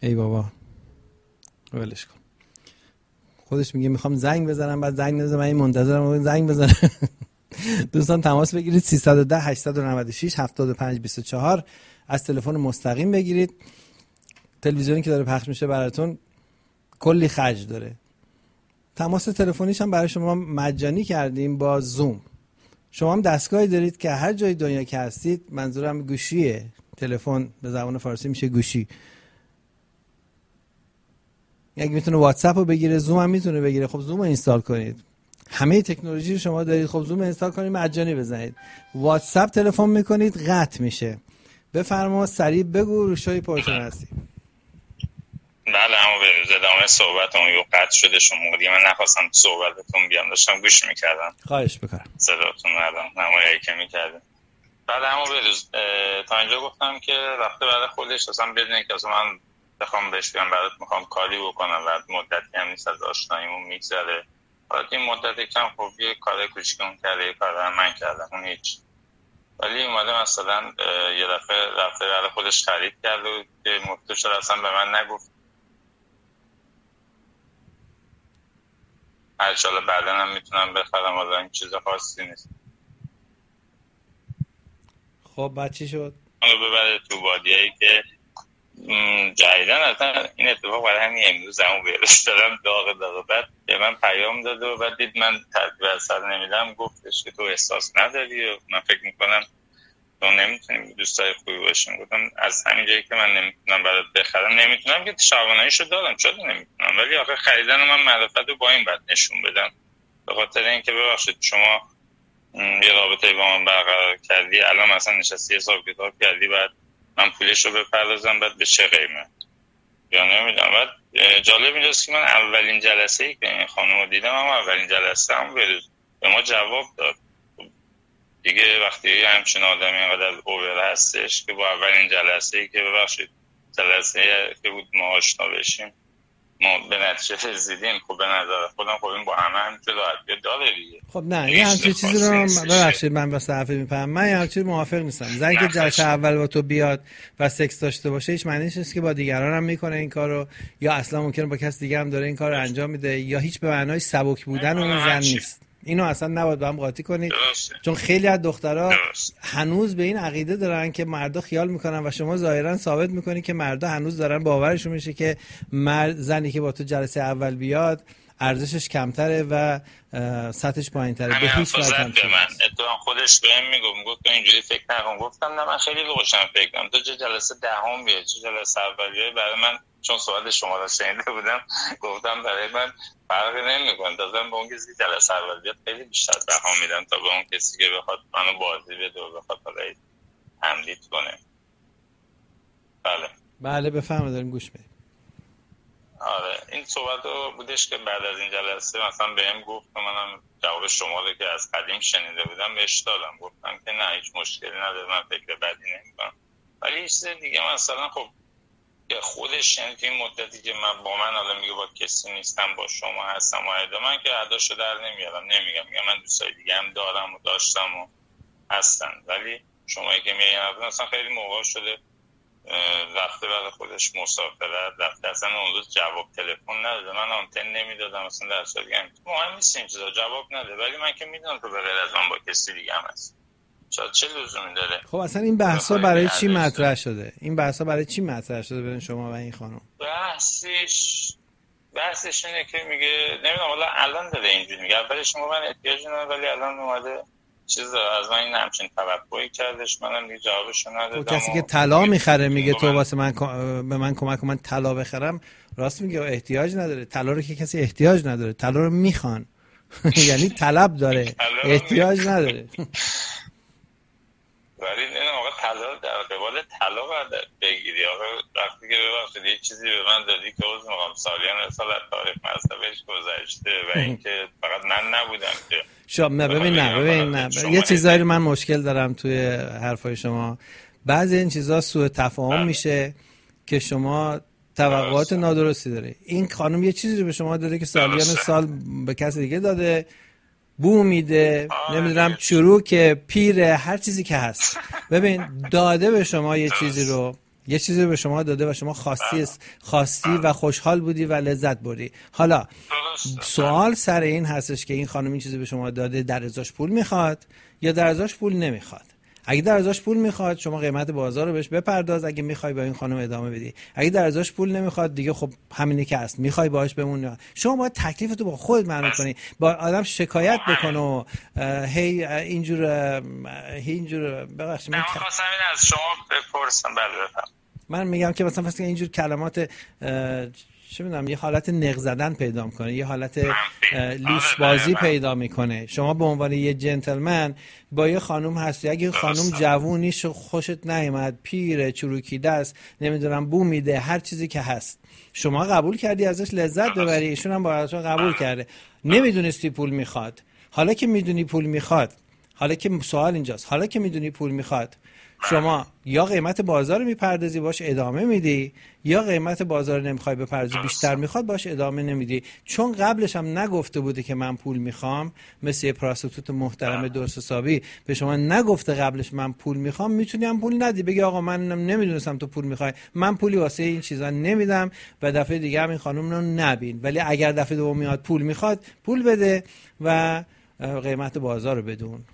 ای بابا ولش کن. خودش میگه میخوام زنگ بزنم، بعد زنگ نزنم، من این منتظرم زنگ بزنم. دوستان تماس بگیرید 310 896 7524 از تلفن مستقیم بگیرید. تلویزیونی که داره پخش میشه براتون کلی خرج داره. تماس تلفنیش هم برای شما مجانی کردیم با زوم. شما هم دستگاهی دارید که هر جای دنیا که هستید، منظورم گوشیه، تلفن به زبان فارسی میشه گوشی. اگه میتونه واتساپ رو بگیره، زوم هم میتونه بگیره. خب زوم رو اینستال کنید. همه تکنولوژی رو شما دارید، خب زوم اینستال کنید، مجانی بزنید. واتساپ تلفن میکنید قطع میشه. بفرما سریع بگو، روشای پرتون هستی. بله همون بروز ادامه صحبتون یو قطع شده شما بودی، من نخواستم صحبتتون بیام، داشتم گوش میکردم. خواهش بکنم. صداتون ندارم نمایایی که میکردم. بعد همون بروز تا اینجا گفتم که وقتی برای خودش اصلا بدونه که اصلا من بخوام بهش بیام برات میخوام کاری بکنم و مدتی هم نیست از آشناییمون میگذره. حالا این مدتی کم خب یه کار کوچیکمون کرده، یه کار من کردم، اون هیچ. ولی اومده مثلا یه دفعه رفته برای خودش خرید کرد و که مفتش اصلا به من نگفت. انشالله بعدا هم میتونم بخرم، حالا این چیز خاصی نیست. خب بعد چی شد؟ اونو ببره تو وادیایی که جدیدن اصلا این اتفاق برای همین امروز همون بیرش دارم داغ بعد به من پیام داد و بعد دید من ترتیب اثر نمیدم، گفتش که تو احساس نداری و من فکر میکنم تو نمیتونیم دوستای خوبی باشیم. گفتم از همین جایی که من نمیتونم برات بخرم نمیتونم که شعباناییشو دادم، چرا نمیتونم؟ ولی آخه خریدن من معرفت رو با این بعد نشون بدم، به خاطر اینکه ببخشید شما یه رابطه با من برقرار کردی، الان مثلا نشستی حساب کتاب کردی، بعد من پولش رو بپردازم، بعد به چه قیمت؟ یا نمیدونم. بعد جالب اینجاست که من اولین جلسه ای که این خانم رو دیدم، هم اولین جلسه هم به ما جواب داد. دیگه وقتی همچین آدمی اینقدر اوور هستش که با اولین جلسه ای که ببخشید جلسه که بود ما آشنا بشیم ما به نتیجه رسیدیم، خب به نظر خودم خب این با همه همچه راحتی داره دیگه. خب نه یه همچین چیزی رو ببخشید من واسه حرفی میپرم، من یه همچین موافق نیستم. زنی که جلسه اول با تو بیاد و سکس داشته باشه هیچ معنیش نیست که با دیگران هم میکنه این کارو، یا اصلا ممکنه با کس دیگه هم داره این کارو انجام میده، یا هیچ به معنای سبک بودن اون زن نیست. اینو اصلا نباید با هم قاطی کنید. چون خیلی از دخترها هنوز به این عقیده دارن که مردا خیال میکنن و شما ظاهرا ثابت میکنی که مردا هنوز دارن باورشون میشه که زنی که با تو جلسه اول بیاد ارزشش کمتره و سطحش پایینتره. به هیچ وجه هم من اتفاقا خودش بهم میگفت تو اینجوری فکر نکن. گفتم نه من خیلی روشن فکرم، تو چه جلسه دهم بیای چه جلسه اولیه برای من، چون سوال شما رو شنیده بودم گفتم برای من فرقی نمیکنه، دادم به اون کسی که جلسه اولیه خیلی بیشتر بها میدم تا به اون کسی که بخواد منو بازی بده و بخواد برای تمدید کنه. بله بفرمایید داریم گوش میدیم. آره این صحبت رو بودش که بعد از این جلسه مثلا بهم گفت و منم جواب شما رو که از قدیم شنیده بودم بهش دادم، گفتم که نه هیچ مشکلی نداره، من فکر بدی نمی‌کنم. ولی یه چیز دیگه مثلا خب که خودش یعنی این مدتی که من با من حالا میگه با کسی نیستم با شما هستم و من که عداشو در نمیارم، میگم من دوستای دیگه هم دارم و داشتم و هستن، ولی شمایی که میگن مثلا خیلی موقع شده رفته برای خودش مسافرت رفته، اصلا اون روز جواب تلفن نداده، من آنتن نمیدادم اصلا در صورتی که مهم نیست این چیزا جواب نده، ولی من که میدونم تو به غیر از من با کسی دیگه هم هست، چه لزومی داره؟ خب اصلا این بحثا برای چی مطرح شده؟ این بحثا برای چی مطرح شده بین شما و این خانم؟ بحثش اینه که میگه نمیدونم والا الان داره اینجوری میگه، اولش شما من احتیاجی ندارم ولی الان اومده چیز از من این همچین توقعی کردش، منم دیگه جوابشو ندادم. خب کسی که طلا میخره میگه تو واسه من به من کمک کن من طلا بخرم، راست میگه احتیاج نداره. طلا رو که کسی احتیاج نداره، طلا رو میخوان یعنی طلب داره احتیاج نداره. ولی نه آقا طلا در قبال طلا باید بگیری. آقا وقتی که ببخشید یه چیزی به من دادی که عذر میخوام سالیان سال تاریخ مذهبش گذشته و اینکه فقط من نبودم که شما ببین یه چیزایی رو من مشکل دارم توی حرفای شما. بعضی این چیزا سوء تفاهم میشه که شما توقعات نادرستی داره. این خانم یه چیزی رو به شما داده که سالیان سال به کسی دیگه داده، بو میده، نمیدونم چروک، پیر، هر چیزی که هست. ببین داده به شما یه چیزی رو یه چیزی به شما داده و شما خواستی و خوشحال بودی و لذت بردی. حالا سوال سر این هستش که این خانم این چیزی به شما داده، در ازاش پول میخواد یا در ازاش پول نمیخواد؟ اگه در ازاش پول میخواد شما قیمت بازار رو بهش بپرداز، اگه میخوای با این خانم ادامه بدی. اگه در ازاش پول نمیخواد دیگه خب همینی که هست، میخوای باهاش بمونی. شما باید تکلیفتو با خودت معلوم کنی. با آدم شکایت بکنه و هی اینجور ببخشید من خواستم این از شما بپرسم. بله من میگم که مثلا فرض اینجور کلمات چه میدونم یه حالت نق زدن پیدا میکنه، یه حالت لوس بازی پیدا میکنه. شما به عنوان یه جنتلمن با یه خانم هستی، اگه خانم جوونیش خوشت نیامد، پیره، چروکیده است، نمیدونم بو میده، هر چیزی که هست، شما قبول کردی ازش لذت ببری، ایشون هم با قبول کرده، نمیدونستی پول میخواد. حالا که میدونی پول میخواد، حالا که سوال اینجاست، حالا که میدونی پول میخواد، شما یا قیمت بازار رو میپردازی باش ادامه میدی، یا قیمت بازار رو نمیخوای بپردازی بیشتر میخواد باش ادامه نمیدی. چون قبلش هم نگفته بوده که من پول میخوام، مثل یه پراستیتوت محترم درست حسابی به شما نگفته قبلش من پول میخوام، میتونی هم پول ندی، بگی آقا من نمیدونستم تو پول میخوای، من پولی واسه این چیزا نمیدم و دفعه دیگه هم این خانم رو نبین. ولی اگر دفعه دوم میاد پول میخواد، پول بده و قیمت بازار رو بدون.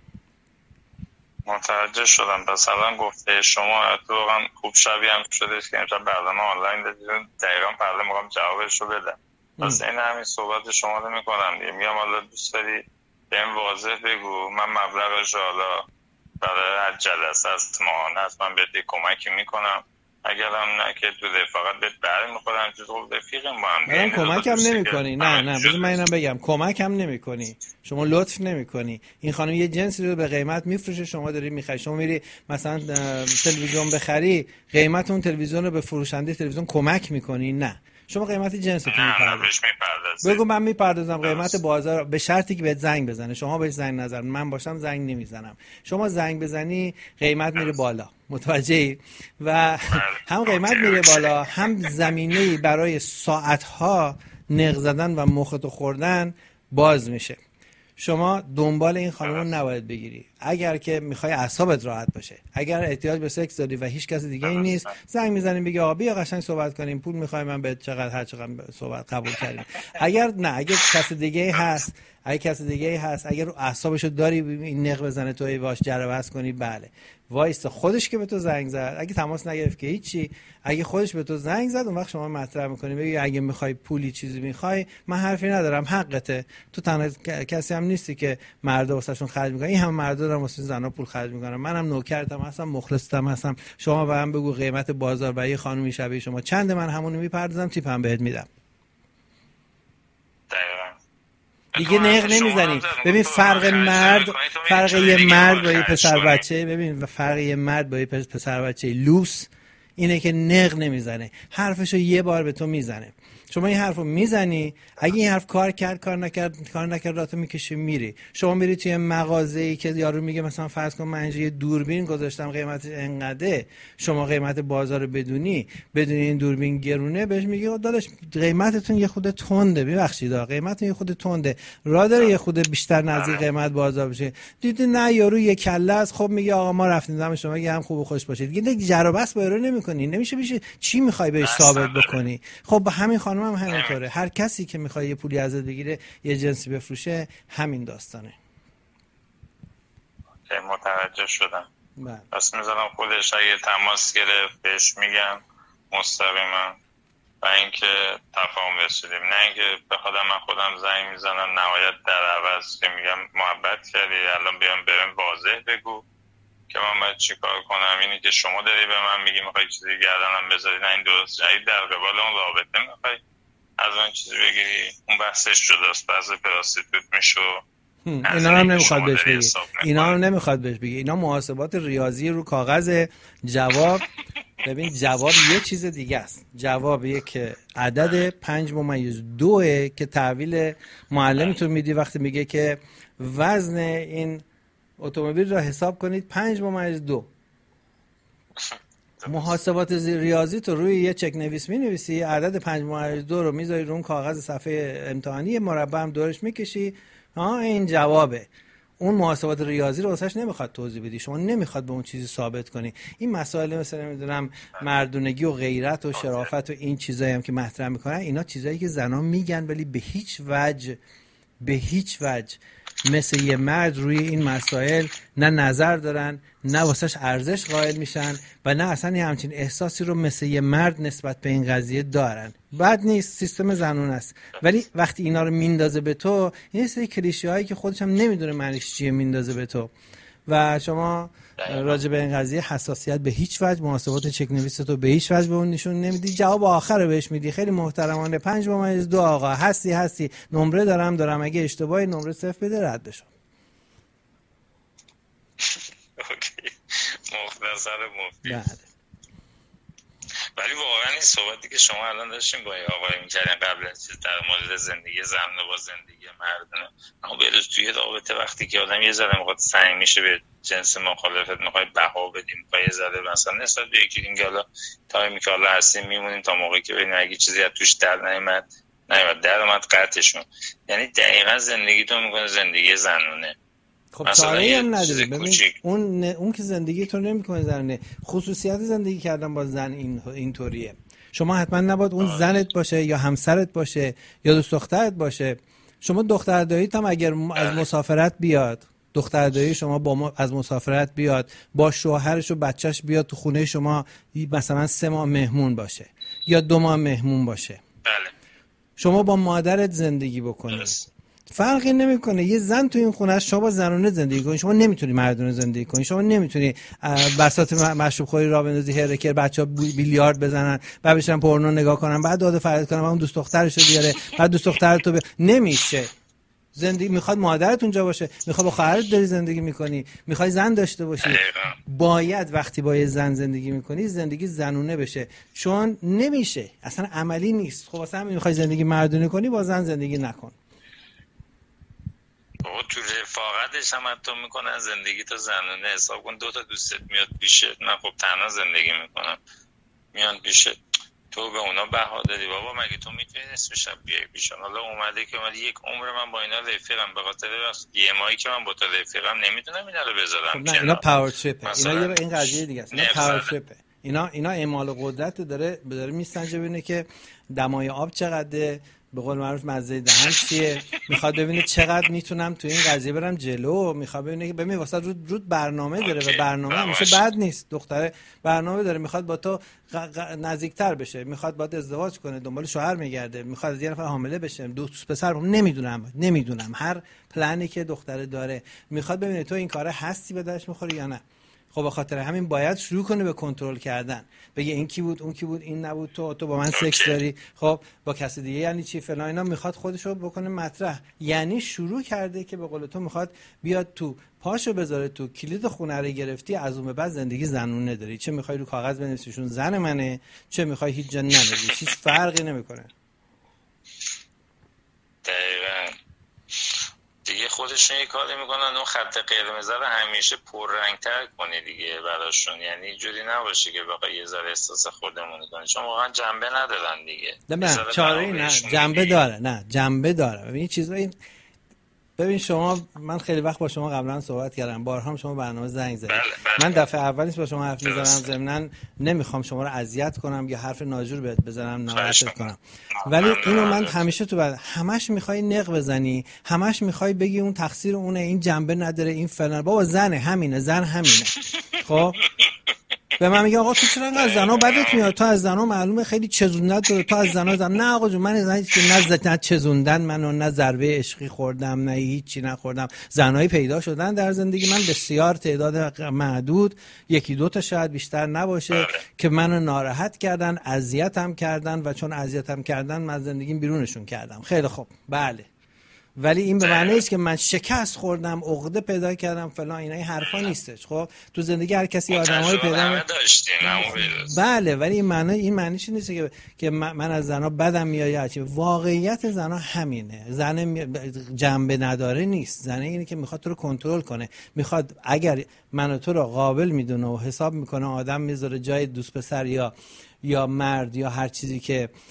متوجه شدم. پس الان گفته شما اتفاقا خوب شبیه هم شدش که امشب برنامه آنلاین دادید، دقیقا پرده میخوام جوابش رو بدم. پس این همین صحبت شما رو میکنم دیگه. میگم حالا دوست داری بهم واضح بگو، من مبلغش حالا برای هر جلسه از ماهانه هست من بهت کمکی میکنم، اگر هم نه که تو فقط بهت برمیخورم چیز خوب رفیقیم با هم. من کمکم نمیکنی. نه بذار من اینم بگم، کمکم نمیکنی، شما لطف نمیکنی. این خانم یه جنسی رو به قیمت میفروشه، شما داری میخری. شما میری مثلا تلویزیون بخری، قیمت اون تلویزیون رو به فروشنده تلویزیون کمک میکنی؟ نه، شما قیمت جنستون میپردازی. بگو من میپردازم قیمت بازار، به شرطی که بهت زنگ بزنه. شما بهش زنگ نزن، من باشم زنگ نمیزنم. شما زنگ بزنی قیمت میره بالا، متوجهی؟ و هم قیمت میره بالا، هم زمینه‌ای برای ساعتها نق زدن و مختو خوردن باز میشه. شما دنبال این خانم رو نباید بگیری. اگر که میخوای اعصابت راحت باشه، اگر احتیاج به سکس داری و هیچ کس دیگه ای نیست، زنگ میزنیم بگی آقا بیا قشنگ صحبت کنیم، پول میخوای من به چقدر هر چقدر صحبت قبول کردیم. اگر نه، اگر کس دیگه هست، اگر رو اعصابشو داری این نق بزنه توی باش جربه‌اش کنی، بله وایست خودش که به تو زنگ زد، اگه تماس نگرفت که هیچی، اگه خودش به تو زنگ زد اون وقت شما مطرح می‌کنی، بگی اگه می‌خوای پولی چیزی می‌خوای، من حرفی ندارم، حقته، تو تنها کسی هم نیستی که مردا واسهشون خرج می‌کنن، این هم مردا دارن واسه زنا پول خرج می‌کنن، منم نوکرتم هستم، مخلصتم هستم. شما به من بگو قیمت بازار برای خانمی شبیه شما چنده، من همونو میپردازم، تیپم بهت میدم. دیگه نق نمیزنی. ببین فرق یه مرد با یه پسر بچه، ببین فرق یه مرد با یه پسر بچه لوس اینه که نق نمیزنه، حرفشو یه بار به تو میزنه. شما این حرفو میزنی، اگه این حرف کار نکرد راتو میکشی میری. شما میری توی مغازه‌ای که یارو میگه مثلا فرض کن من یه دوربین گذاشتم قیمتش انقدره، شما قیمت بازار رو بدونی این دوربین گرونه، بهش میگه داداش قیمتتون یه خود تنده، ببخشید قیمتتون یه خود تنده، راه داره یه خود بیشتر نزدیک قیمت بازار بشه. دیدی نه یارو یه کله است، خب میگه آقا ما رفتیم دم شما، میگه هم خوب و خوش باشید. دیگه جر و بس با یارو نمی‌کنی، نمیشه چی می‌خوای بهش ثابت بکنی؟ خب همین خانم هم همینطوره. هر کسی که میخواد یه پولی ازت بگیره، یه جنسی بفروشه، همین داستانه. متوجه شدم. پس میذارم خودش اگه تماس گرفت بهش میگم مستقیما و اینکه تفاهم رسیدیم، نه اینکه بخوام من خودم زنگ میزنم نهایت در عوض که میگم محبت کردی الان بیام برم واضح بگو که من باید چی کار کنم. اینی که شما داری به من میگی میخوای چیزی گردنم بذاری، نه این درست جایی در قبال اون رابطه میخوای از اون چیزی بگیری، اون بحثش جداست. بعضی پراستیتوت میشو اینا هم نمیخواد بهش بگی، نمیخواد بهش بگی. اینا محاسبات ریاضی رو کاغذ. جواب ببین جواب یه چیز دیگه است. جواب یک عدد 5.2 که تحویل معلمتون میدی وقتی میگه که وزن این اتومبیل را حساب کنید 5.2. محاسبات ریاضی تو روی یه چک نویس می‌نویسی، عدد 5.2 رو میذاری رو اون کاغذ صفحه امتحانی، مربع هم دورش میکشی، این جوابه. اون محاسبات ریاضی رو واسش نمیخواد توضیح بدی، شما نمیخواد به اون چیزی ثابت کنی. این مسائل مثلا نمیدونم مردونگی و غیرت و شرافت و این چیزایی هم که مطرح میکنن، اینا چیزایی که زنا میگن ولی به هیچ وجه مثل یه مرد روی این مسائل نه نظر دارن، نه واسش ارزش قائل میشن و نه اصلا یه همچین احساسی رو مثل یه مرد نسبت به این قضیه دارن. بد نیست، سیستم زنون است، ولی وقتی اینا رو میندازه به تو، این سری کلیشه هایی که خودش هم نمیدونه معنیش چیه میندازه به تو و شما راجع به این قضیه حساسیت به هیچ وجه، محاسبات چک نویس تو به هیچ وجه به اون نشون نمیدی، جواب آخر رو بهش میدی خیلی محترمانه 5/2 آقا هستی نمره دارم اگه اشتباهی نمره 0 بده رد بشم. اوکی مختصر مفید. ولی واقعا این صحبتی که شما الان داشتین با آقای میکردین قبل از چیز در مورد زندگی زن با زندگی مردانه، اما بروز توی رابطه وقتی که آدم یه ذره میخواد سعی میشه به جنس مخالفت میخوای بها بدیم، میخوای یه ذره مثلا نسبت به یکی این که حالا تایمی که حالا هستیم میمونیم تا موقعی که ببینیم اگه چیزی از توش در نیامد در اومد قطعشون، یعنی دقیقاً زندگی تو میکنه زندگی زنونه. خب چاره‌ای هم نداری. ببین اون که زندگی تو نمیکنه زنونه، خصوصیت زندگی کردن با زن اینطوریه. شما حتما نباید اون زنت باشه یا همسرت باشه یا دوست دخترت باشه. شما دختر داییت هم اگر از مسافرت بیاد، دختر دایی شما از مسافرت بیاد با شوهرش و بچهش بیاد تو خونه شما مثلا 3 ماه مهمون باشه یا 2 ماه مهمون باشه، بله. شما با مادرت زندگی بکنی فرقی نمیکنه. یه زن تو این خونه است، شما با زنونه زندگی کنی، شما نمیتونی مردونه زندگی کنی، شما نمیتونی بساط مشروب خوری را بندازی، هرکر بچه‌ها بیلیارد بزنن، بعد بشن پورنو نگاه کنن، بعد داد فریاد کنن اون دوست دخترشو بیاره، بعد دوست دخترتو نمیشه. زندگی میخواد مادرت اونجا باشه، میخواد با خواهرت داری زندگی میکنی، میخوای زن داشته باشی، باید وقتی با یه زن زندگی میکنی زندگی زنونه بشه، چون نمیشه، اصلا عملی نیست. خب اصلا میخوای زندگی مردونه کنی، با زن زندگی نکن. بابا تو رفاقتش هم حتی میکنن زندگی تو زنونه. حساب کن 2 تا دوستت میاد پیشت، من خب تنها زندگی میکنم، میان پیشت، تو به اونا بها دادی، بابا مگه تو میتونی نصف شب بیای پیشم؟ حالا اومده که من یک عمر من با اینا رفیقم، به خاطر یه ماهی که من با تو رفیقم نمیتونم اینا رو بذارم. خب نه اینا پاور تریپه، اینا این قضیه دیگه است. اینا پاور تریپه، اینا اعمال قدرت داره میسنجه ببینه که دمای آب چقدره، به قول معروف مزه دهن چیه، میخواد ببینه چقدر میتونم تو این قضیه برم جلو، میخواد ببینه که ببین واسه رود برنامه داره و برنامه همیشه بد نیست. دختره برنامه داره، میخواد با تو نزدیکتر بشه، میخواد باهات ازدواج کنه، دنبال شوهر میگرده، میخواد از یه نفر حامله بشه، دوست پسر، نمیدونم هر پلنی که دختره داره، میخواد ببینه تو این کاره هستی به درش میخوری یا نه. خب به خاطر همین باید شروع کنه به کنترل کردن، بگه این کی بود، اون کی بود، این نبود، تو با من سکس داری، خب با کسی دیگه یعنی چی فلان، اینا میخواد خودشو بکنه مطرح. یعنی شروع کرده که به قول تو میخواد بیاد تو پاشو بذاره تو، کلید خونه رو گرفتی، از اون به بعد زندگی زنونه داری، چه میخوای رو کاغذ بنویسیشون زن منه، چه میخوای هیچ جا ننویسی، هیچ فرقی نمیکنه. دقیقاً دیگه خودشون یه کاری میکنن اون خط قرمز رو همیشه پررنگ‌تر کنی دیگه براشون، یعنی اینجوری نباشه که بقیه یه ذره احساس خودمون کنه، چون واقعا جنبه ندارن دیگه. نه چاره‌ای نه، جنبه داره، نه جنبه داره. ببین چیزا این، ببین شما، من خیلی وقت با شما قبلا صحبت کردم، بارها شما برنامه زنگ زدید. من دفعه اول نیست با شما حرف میزنم، ضمناً نمیخوام شما رو اذیت کنم یا حرف ناجور بهت بزنم، ناراحتت کنم، ولی اینو من همیشه تو بعد همش میخوای نق بزنی، همش میخوای بگی اون تقصیر اونه، این جنبه نداره، این فلان. بابا زن همینه. خب به من میگه آقا تو چرا از زنا بدت میاد، تو از زنا معلومه خیلی چزوندت داره، تو از زنا نه آقا جون، من نه چزوندن منو، نه ضربه عشقی خوردم، نه هیچی نخوردم. زنایی پیدا شدن در زندگی من، بسیار تعداد معدود، 1-2 تا شاید بیشتر نباشه، که منو ناراحت کردن، اذیتم کردن و چون اذیتم کردن من زندگیم بیرونشون کردم. خیلی خوب، بله، ولی این به معنی است که من شکست خوردم، عقده پیدا کردم فلان، اینا این حرفا نیستش. خب تو زندگی هر کسی آدمایی پیدا داشتیم، بله، ولی این معنیش نیست که من از زنا بدم میاد. واقعیت زنا همینه، زن جنبه نداره نیست، زن اینه که میخواد تو رو کنترل کنه، میخواد اگر من و تو رو قابل میدونه و حساب میکنه آدم میذاره جای دوست پسر یا مرد یا هر چیزی که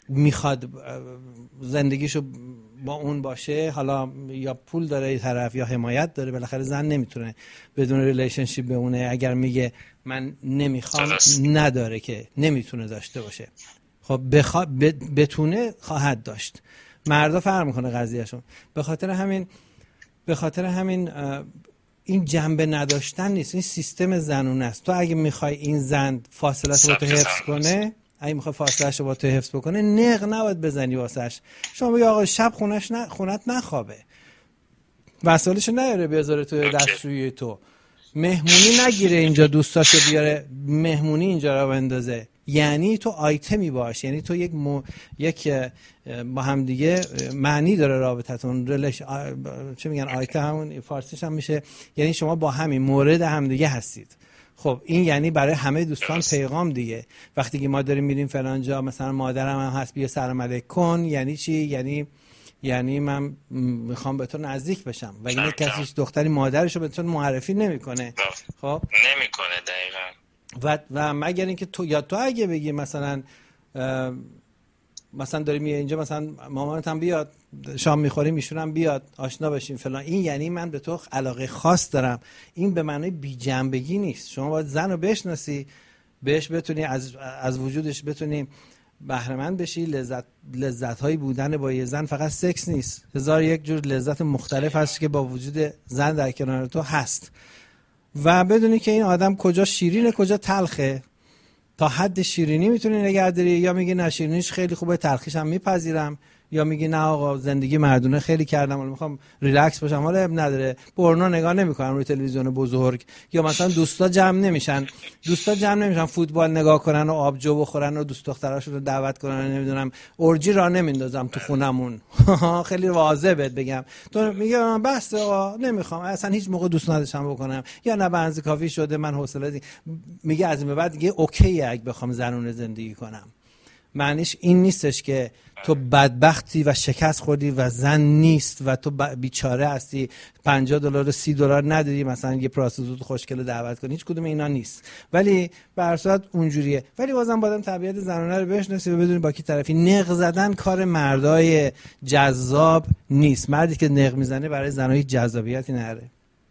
میخواد زندگیشو با اون باشه، حالا یا پول داره یه طرف یا حمایت داره، بالاخره زن نمیتونه بدون ریلیشنشیپ به اونه. اگر میگه من نمیخوام، نداره که نمیتونه داشته باشه. خب بتونه خواهد داشت. مردا فرق میکنه قضیهشون. به خاطر همین این جنبه نداشتن نیست، این سیستم زنونه است. تو اگه میخوای این زن فاصله‌شو با تو حفظ کنه، اگه میخوای فاصله‌شو با تو حفظ بکنه، نق نباید بزنی واسش. شما بگی آقا شب خونت نخوابه، وسایلشو نیاره بذاره توی دستشویی تو، مهمونی نگیره اینجا دوستاشو بیاره مهمونی اینجا رو بندازه. یعنی تو آیتمی باش، یعنی تو یک با هم دیگه معنی داره رابطتون. چه میگن آیته، همون فارسیش هم میشه، یعنی شما با همین مورد هم دیگه هستید. خب این یعنی برای همه دوستان پیغام دیگه. وقتی که ما داریم میریم فلان جا، مثلا مادرم هم هست بیا سلام علیک کن، یعنی چی؟ یعنی من میخوام به تو نزدیک بشم. و این کسی دختری مادرشو به تو معرفی نمیکنه. خب نمیکنه دقیقاً. و مگر اینکه تو اگه بگی مثلا داری میای اینجا، مثلا مامانت هم بیاد شام میخوریم، ایشون هم بیاد آشنا بشیم فلان، این یعنی من به تو علاقه خاص دارم. این به معنای بی جنبگی نیست. شما باید زن رو بشناسی، بهش بتونی از وجودش بتونی بهره مند بشی. لذت هایی بودن با یه زن فقط سکس نیست، 1001 جور لذت مختلف هست که با وجود زن در کنار تو هست. و بدونی که این آدم کجا شیرینه کجا تلخه. تا حد شیرینی میتونی نگه داری، یا میگی نه شیرینیش خیلی خوبه تلخیش هم میپذیرم، یا میگی نه آقا زندگی مردونه خیلی کردم حالا میخوام ریلکس باشم، حالا اب نداره پورنو نگاه نمیکنم روی تلویزیون بزرگ، یا مثلا دوستا جمع نمیشن فوتبال نگاه کنن و آبجو بخورن و دوست دختراشون رو دعوت کنن، نمیدونم اورجی را نمیندازم تو خونمون. خیلی واضح بهت بگم. تو میگه بس آقا نمیخوام، اصلا هیچ موقع دوست نداشتم بکنم، یا نه بنز کافی شده من حوصله میگه از این به بعد دیگه اوکیه اگه بخوام زنونه زندگی کنم. معنیش این نیستش که تو بدبختی و شکست خوردی و زن نیست و تو بیچاره هستی، $50 $30 نداری مثلا یه پراستیتوت خوشگل دعوت کنی. هیچ کدوم اینا نیست. ولی به هر صورت اونجوریه. ولی بازم بادم طبیعت زنانه رو بشناسی و بدونی با کی طرفی. نق زدن کار مردای جذاب نیست. مردی که نق میزنه برای زنای جذابیتی نره.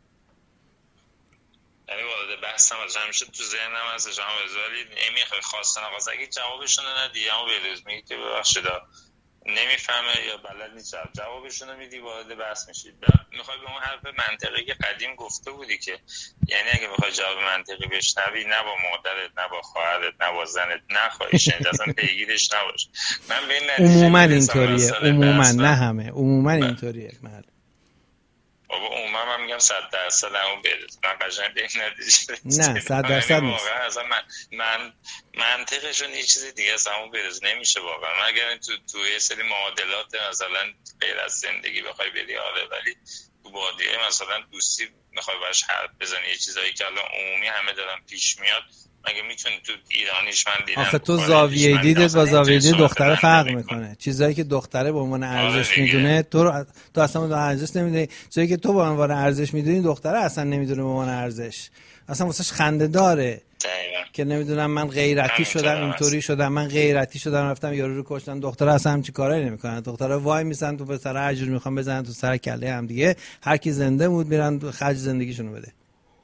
بحثم از همیشه تو ذهنم هست جناب ازالی نمیخوای خواستن آقاز اگه جوابشون رو ندی اما بروز میگی که ببخشید نمیفهمه یا بلد نیست جوابشون رو میدی وارد بحث میشید. میخوای به اون حرف منطقی که قدیم گفته بودی که یعنی اگه میخوای جواب منطقی بشنوی نه با مادرت نه با خواهرت نه با زنت نخواهی شنید، اصلا پیگیرش نباش. من ببین عموما اینطوریه، عموما نه همه، عموما اینطوریه. بابا عموما من میگم 100% همون برس. من قشنگ به این نتیجه نه 100% نیست. واقعا من منطقشون یه چیز دیگه است، همون برس نمیشه واقعا. من اگر تو یه سری معادلات مثلا غیر از زندگی بخوای بری آره، ولی تو بادیه مثلا دوستی میخوای باش حرف بزنی یه چیزایی که الان عمومی همه دارن پیش میاد، مگه میتونی تو ایرانیش من دیدم آخه تو زاویه دیدت با زاویه دید دختره فرق میکنه. چیزایی که دختره به عنوان ارزش میدونه تو اصلا به ارزش نمیدونی، چیزایی که تو به عنوان ارزش میدونی دختره اصلا نمیدونه به عنوان ارزش. اصلا واسش خنده داره که نمیدونم من غیرتی شدم اینطوری شدم، من غیرتی شدم رفتم یارو رو کشتم. دختره اصلا همچین کارایی نمیکنن. دختره وای میسن تو پسر هر جور میخوان بزنن تو سر کله هم دیگه، هر کی زنده بود میرن خرج زندگیشونو بده.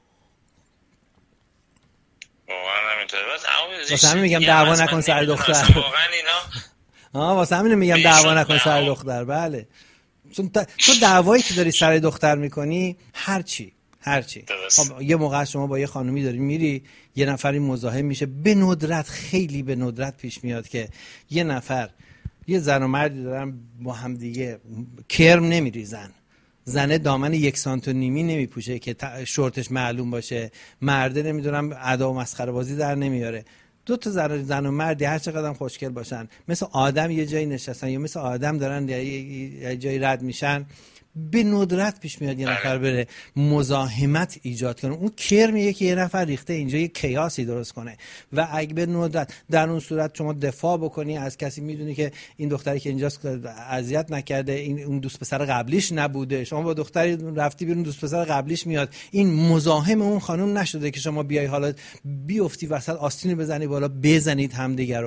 واسه همین میگم دعوا نکن سر دختر. واقعا اینا واسه همین میگم دعوا نکن سر دختر. بله چون تو دعوایی که داری سر دختر میکنی هرچی خب یه موقع شما با یه خانومی داری میری یه نفری مزاحم میشه، به ندرت خیلی به ندرت پیش میاد که یه زن و مردی دارن با هم دیگه کرم نمیریزن. زنه دامن 1.5 سانت نمیپوشه که شورتش معلوم باشه، مرده نمیدونم ادا و مسخره بازی در نمیاره. دو تا زن و مردی هر چقدر خوشگل باشن مثل آدم یه جایی نشستن یا مثل آدم دارن یه جایی رد میشن، به ندرت پیش میاد یه نفر بره مزاحمت ایجاد کنه. اون کرمیه که یه نفر ریخته اینجا یه کیاسی درست کنه و اگه به ندرت در اون صورت شما دفاع بکنی از کسی، میدونی که این دختری که اینجاست اذیت نکرده، این اون دوست پسر قبلیش نبوده، شما با دختری رفتی بیرون دوست پسر قبلیش میاد، این مزاحم اون خانم نشده که شما بیای حالا بیفتی وسط آستین بزنی بالا بزنید همدیگه رو.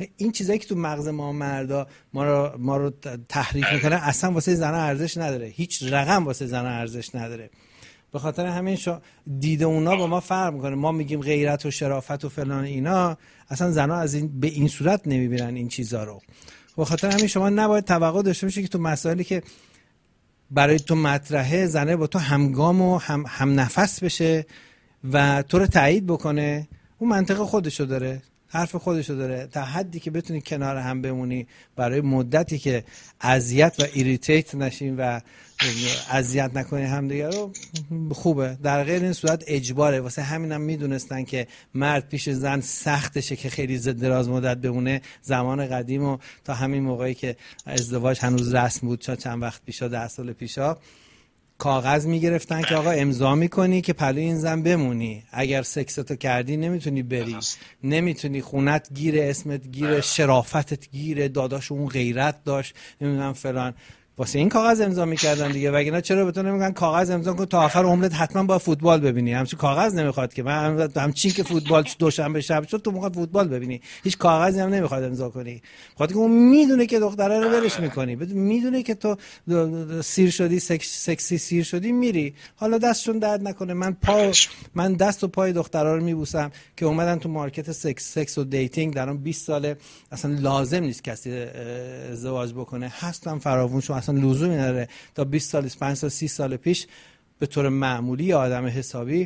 این چیزایی که تو مغز ما مردا ما رو تحریک میکنه اصلا واسه زنا ارزش نداره، هیچ رقم واسه زنا ارزش نداره. به خاطر همین دید اونا با ما فرق میکنه. ما میگیم غیرت و شرافت و فلان اینا، اصلا زنا از این به این صورت نمیبینن این چیزا رو. به خاطر همین شما نباید توقع داشته باشی که تو مسائلی که برای تو مطرحه زنه با تو همگام و هم نفس بشه و تو رو تایید بکنه. اون منطق خودشو داره، حرف خودشو داره. تا حدی که بتونی کنار هم بمونی برای مدتی که اذیت و ایریتیت نشین و اذیت نکنی همدیگه رو، خوبه. در غیر این صورت اجباره. واسه همینم میدونستن که مرد پیش زن سختشه که خیلی دراز مدت بمونه. زمان قدیم و تا همین موقعی که ازدواج هنوز رسم بود، چند وقت پیشا، 10 سال پیشا، کاغذ میگرفتن که آقا امضا میکنی که پلوی این زن بمونی. اگر سکستو کردی نمیتونی بری، نمیتونی، خونت گیره، اسمت گیره، شرافتت گیره، داداش اون غیرت داشت، نمیدونم فلان. واسه این کاغذ امضا میکردن دیگه. وگرنه چرا بهتون نمیگن کاغذ امضا کن تا آخر عمرت حتما با فوتبال ببینی؟ همچین کاغذ نمیخواد که. من همچین که فوتبال دوشنبه شب شد تو میخواد فوتبال ببینی، هیچ کاغذی هم نمیخواد امضا کنی. خاطر که اون میدونه که دختره رو ولش میکنی، میدونه که تو سیر شدی، سکسی سیر شدی، میری. حالا دستشون درد نکنه. من دست و پای دخترا رو میبوسم که اومدن تو مارکت سکس و دیتینگ. درام 20 ساله اصلا لازم نیست کسی ازدواج بکنه، هستم فراوون شو، اصلا لزومی نداره. تا 20 سال 5 سال 30 سال پیش به طور معمولی آدم حسابی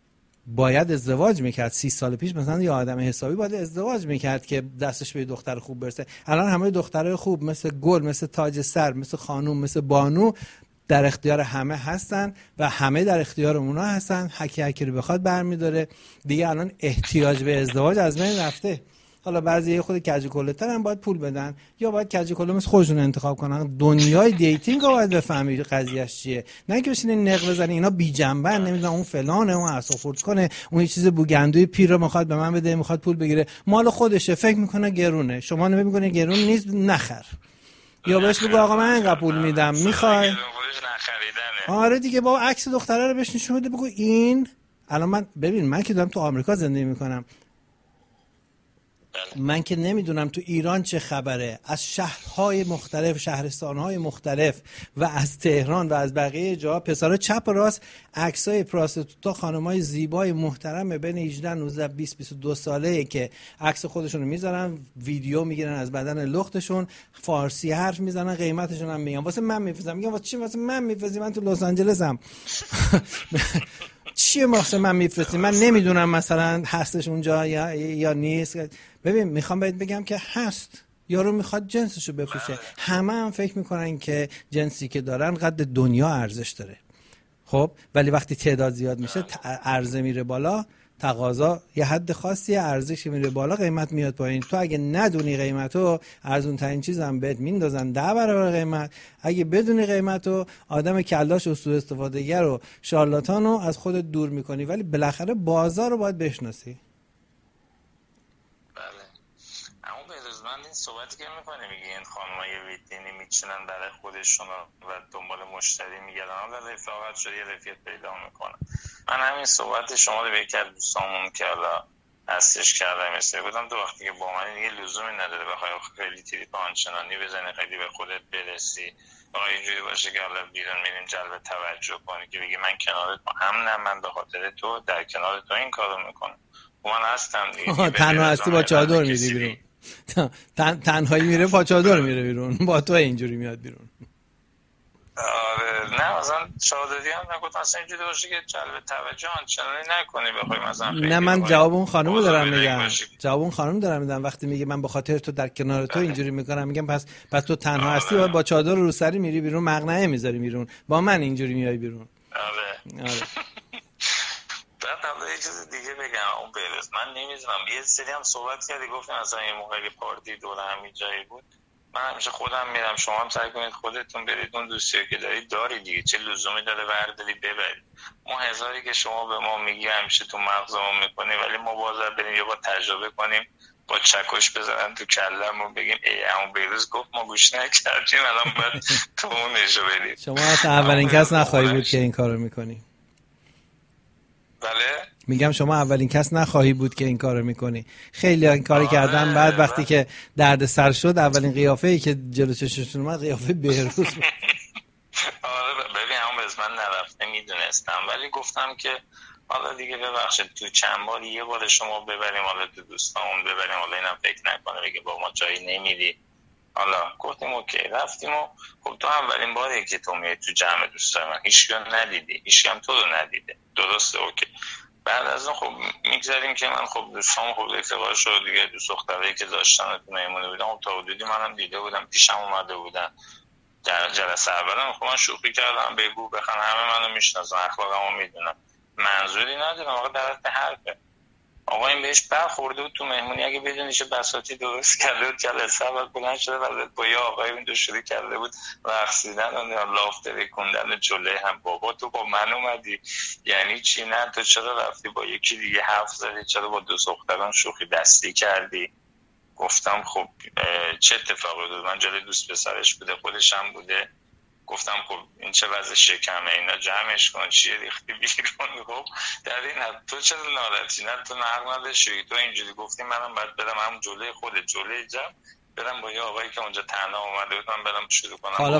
باید ازدواج میکرد. 30 سال پیش مثلا یه آدم حسابی باید ازدواج میکرد که دستش به دختر خوب برسه. الان همه دخترای خوب مثل گل، مثل تاج سر، مثل خانوم، مثل بانو در اختیار همه هستن و همه در اختیار اونا هستن. هکی رو بخواد برمیداره دیگه. الان احتیاج به ازدواج از بین رفته. حالا بعضی خود کج و کله‌تر هم باید پول بدن یا باید کج و کله مثل خودشون انتخاب کنن. دنیای دیتینگ رو باید بفهمی قضیهش چیه، نه اینکه بشینین نق بزنین اینا بی جنبه، نمیدونم اون فلانه، اون اعصاب خورد کنه، اون یه چیز بوگندوی پیر رو میخواد به من بده، میخواد پول بگیره، مال خودشه، فکر میکنه گرونه. شما نمیگین گرون نیست، نخر. یا بهش بگو آقا من اینقدر پول میدم، میخوای؟ آره دیگه، با عکس دختره رو بهش نشون بده، بگو این. الان من که دارم تو آمریکا زندگی میکنم، من که نمیدونم تو ایران چه خبره. از شهرهای مختلف، شهرستانهای مختلف و از تهران و از بقیه جاها پسرها چپ و راست عکسای پراستیتوتا، خانمای زیبای محترم بین 18 19 20 22 ساله که عکس خودشون رو میذارن، ویدیو میگیرن از بدن لختشون، فارسی حرف میزنن، قیمتشون هم میگن. واسه من میفرستم. میگم واسه چی واسه من میفرستی؟ من تو لس آنجلسم. چیه واسه من میفرستی؟ من نمیدونم مثلا هستش اونجا یا نیست. ببین میخوام بهت بگم که هست. یارو میخواد جنسشو بفروشه. همه هم فکر میکنن که جنسی که دارن قد دنیا ارزش داره. خب ولی وقتی تعداد زیاد میشه عرضه میره بالا، تقاضا یه حد خاصی، ارزش میره بالا، قیمت میاد پایین. تو اگه ندونی قیمتو، ارزون ترین چیزم بهت میندازن 10 برابر قیمت. اگه بدونی قیمتو، آدم کلاش و سوء استفاده‌گر و شارلاتانو از خودت دور میکنی. ولی بالاخره بازار رو باید بشناسی. صحبتی که میکنه میگه این خانمای ویتینی میچینن برای خودشون و دنبال مشتری میگردن و رفاقت شده یه رفیق پیدا میکنن. من همین صحبت شما رو به یک از دوستامون که حالا هستش کردم مثل بودم تو وقتی که با من دیگه لزومی نداره بخوای خیلی تریپ آنچنانی بزنی، خیلی به خودت برسی، آقا اینجوری باشه که حالا بیرون میریم جلب توجه کنی که بگی من کنارت امنم، من به خاطر تو در کنار تو این کارو میکنم. من هستم دیگه. تنها هستی با چادر میری بیرون. تنهایی میره با چادر میره بیرون، با تو اینجوری میاد بیرون. آره نه مثلا چادری هم نگفت اصلا اینجوری باشه که جلب توجه آنچنانی نکنی بخوای مثلا. نه من جواب اون خانمو دارم میگم. جواب اون خانم دارم میدم. وقتی میگه من به خاطر تو در کنار تو اینجوری میکنم، میگم پس تو تنها هستی و با چادر رو سری میری بیرون، مقنعه میذاری بیرون، با من اینجوری میای بیرون. آره. بعد حالا یه چیز دیگه بگم اون برس، من نمیدونم یه سری هم صحبت کردی گفتن مثلا یه موقعی پارتی دور همین جایی بود. من همیشه خودم میرم، شما هم سعی کنید خودتون برید اون دوستی که دارید دیگه، چه لزومی داره برداری ببرید. ما هزاری که شما به ما میگی همیشه تو مغزمون میکنیم، ولی ما بازار بریم یا با تجربه کنیم، با چکش بزنن تو کلمون بگیم ای همون بیروز گفت ما گوش نکردیم، الان باید تو اون نشو برید. شما حتی اولین کس نخواهی بود که این کارو میکنی. بله میگم شما اولین کس نخواهی بود که این کارو میکنی. خیلی این کاری کردن، بعد وقتی که درد سر شد اولین قیافه‌ای که جلو چشمشون اومد قیافه بهروز بود. آره ببین همون از من نرفته میدونستم، ولی گفتم که حالا دیگه ببخشید تو چند بار یه بار شما ببریم، حالا تو دوستامون ببریم، حالا اینم فکر نکنه بگه با ما جایی نمیری. حالا گفتیم اوکی، رفتیم و خب تو اولین باری که تو میای تو جمع دوستای من هیچ ندیدی، هیچ هم تو رو ندیده، درسته اوکی. بعد از اون خب میگذاریم که من خب دوستام خب اتفاق شد دیگه، دوست دختری که داشتن تو مهمونی بودم خب تا حدودی منم دیده بودم، پیشم اومده بودن. در جلسه اولم خب من شوخی کردم بگو بخن، همه منو میشناسن، اخلاقمو میدونن، منظوری ندارم، آقا در حد حرفه. آقا این بهش برخورده بود تو مهمونی، اگه بدونی چه بساطی درست کرده بود جلسه اول بلند شده و با یه آقای این دو شروع کرده بود رقصیدن و لاف ترکوندن جلوی هم. بابا تو با من اومدی یعنی چی؟ نه تو چرا رفتی با یکی دیگه حرف زدی؟ چرا با دو دختران شوخی دستی کردی؟ گفتم خب چه اتفاقی بود؟ من جلوی دوست پسرش بوده، خودش هم بوده. گفتم خب این چه وضع شکمه، اینا جمعش کن، چیه ریختی بیرون. خب در این حد تو چرا ناراحتی؟ نه تو نقل نداشتی، تو اینجوری گفتی منم باید برم هم جلوی خودت جلوی جمع برم با یه آقایی که اونجا تنها اومده بود من برم شروع کنم. حالا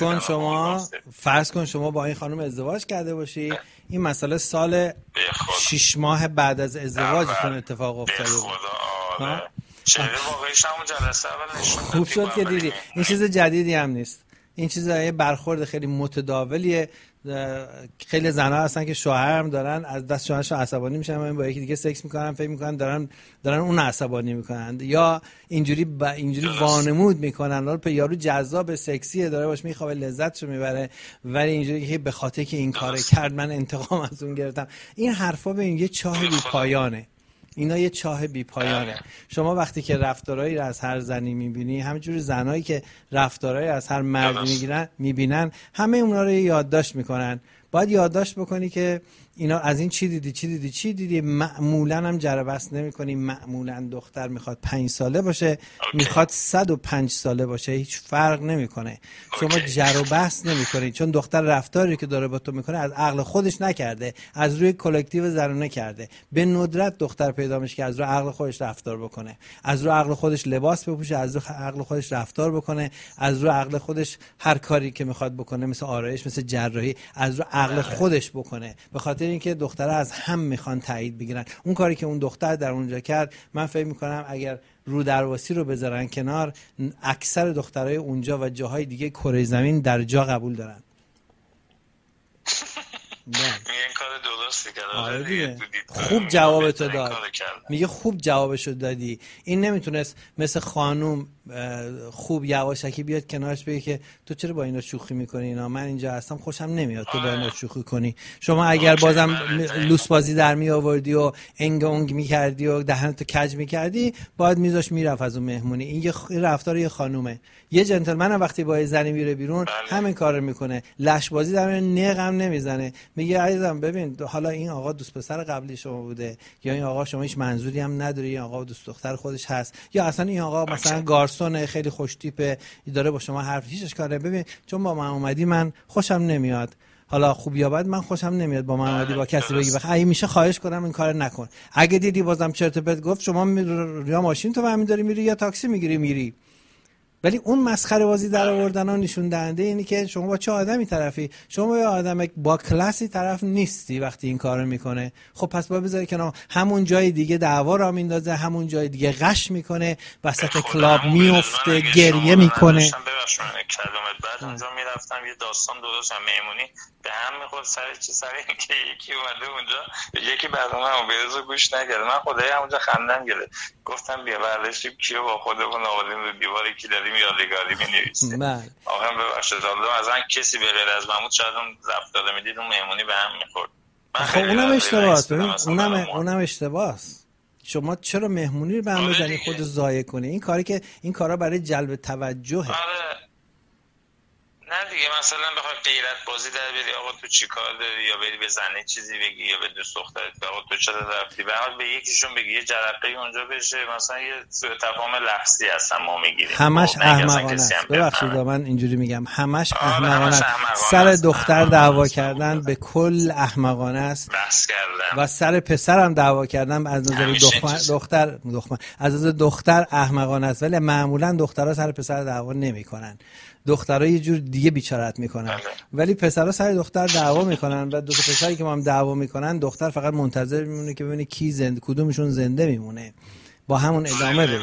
فرض کن شما با این خانم ازدواج کرده باشی، این مسئله سال 6 ماه بعد از ازدواجتون اتفاق افتاده بود. چهره واقعیش همون جلسه اول نشون خوب شد که دیدی. این چیز جدیدی هم نیست، این چیز یه برخورد خیلی متداولیه. خیلی زنها هستن که شوهر هم دارن، از دست شوهرشون عصبانی میشن، با یکی دیگه سکس میکنن، فکر میکنن دارن اون عصبانی میکنن، یا اینجوری وانمود میکنن. حالا به یارو جذاب سکسیه، داره باش میخوابه، لذتشو میبره، ولی اینجوری که به خاطر که این کارو کرد من انتقام از اون گرفتم. این حرفا به این یه چاه بی پایانه. اینا یه چاه بی پایانه. شما وقتی که رفتارهایی رو از هر زنی میبینی، همینجوری زنایی که رفتارهایی از هر مردی میبینن، همه اونا رو یادداشت میکنن. باید یادداشت بکنی که اینا از این چی دیدی. معمولا هم جر بحث نمی‌کنی. معمولا دختر میخواد 5 ساله باشه، میخواد 105 ساله باشه، هیچ فرق نمیکنه. شما جر و بحث نمی‌کنی، چون دختر رفتاری که داره با تو میکنه از عقل خودش نکرده، از روی کلکتیو زنانه کرده. به ندرت دختر پیدا میشه که از روی عقل خودش رفتار بکنه، از روی عقل خودش لباس بپوشه، از روی عقل خودش رفتار بکنه، از روی عقل خودش هر کاری که میخواد بکنه، مثل آرایش، مثل جراحی، از روی عقل خودش بکنه. به خاطر اینکه دخترها از هم میخوان تایید بگیرن. اون کاری که اون دختر در اونجا کرد، من فکر میکنم اگر رو درواسی رو بذارن کنار، اکثر دخترای اونجا و جاهای دیگه کره زمین در جا قبول دارن. میگه این کار درستی کرد. آره دیگه. خوب جوابتو داد. میگه خوب جوابشو دادی. این نمیتونست مثل خانوم خوب یواشکی بیاد کنارش بگه که تو چرا با اینا شوخی میکنی؟ اینا من اینجا هستم خوشم نمیاد تو با اینا شوخی کنی. شما اگر بازم لوس بازی در می آوردی و انگ اونگ میکردی و دهنتو کج میکردی، باید میذاش میرفت از اون مهمونی. این یه رفتار یه خانومه. یه جنتلمن هم وقتی با زنی میره بیرون همین کارو میکنه. لش بازی در نقم نمیزنه. میگه عزیزم ببین حالا این آقا دوست پسر قبلی شما بوده، یا این آقا شما هیچ منظوری هم نداری، این آقا دوست دختر خودش هست، یا اصلا این آقا مثلا گارسون خیلی خوش تیپه داره با شما حرف، هیچ اشکاله. ببین چون با من اومدی من خوشم نمیاد، حالا خوب یا بد من خوشم نمیاد با من اومدی با کسی بگی اگه میشه خواهش کنم این کارو نکن. اگه دیدی بازم چرت و پرت گفت، شما یا ماشین تو همین داری میری یا تاکسی میگیری. ولی اون مسخره بازی در آوردن ها نشون دهنده اینه که شما با چه آدمی طرفی. شما با آدم با کلاسی طرف نیستی وقتی این کارو میکنه. خب پس باید بذاری کنار، همون جای دیگه دعوا را میندازه، همون جای دیگه غش میکنه، وسط کلاب میفته، گریه میکنه. بعد اونجا میرفتم یه داستان درست هم مهمونی به هم میخورد سر این که یکی اومده اونجا یکی برنامه‌مو بریز گوش نکرد. من خدای همونجا خندم گرفت. گفتم بیا برداشتیم کیو با خودمون آوردیم رو دیواری کی داریم یادگاری می‌نویسیم. آخه ببخشید حالا از من کسی به غیر از محمود شاید اون رفتار میدید اون مهمونی به هم میخورد. خب اونم اشتباهه. ببین اونم اشتباهه. شما چرا مهمونی رو به هم بزنی خودت ضایع کنی؟ این کاری که این کارا برای جلب توجهه. نه دیگه مثلا بخوای غیرت بازی در بری آقا تو چی کار داری، یا بری به زنه چیزی بگی، یا به دوست دخترت آقا تو چرا رفتی، به حال به یکیشون بگی یه جرقه اونجا بشه، مثلا یه سوء تفاهم لفظی هستن ما میگیریم. همش احمقانه است. ببخشید من اینجوری میگم، همش احمقانه است. سر دختر دعوا کردن به کل احمقانه است. بحث کردن و سر پسرم دعوا کردن از نظر دختر از نظر دختر احمقانه است، ولی معمولا دخترها سر پسر دعوا نمیکنن. دخترها یه جور دیگه بیچارت میکنن، ولی پسرها سر دختر دعوا میکنن و دو تا پسری که با هم دعوا میکنن دختر فقط منتظر میمونه که ببینه کی زنده، کدومشون زنده میمونه، با همون ادامه بده.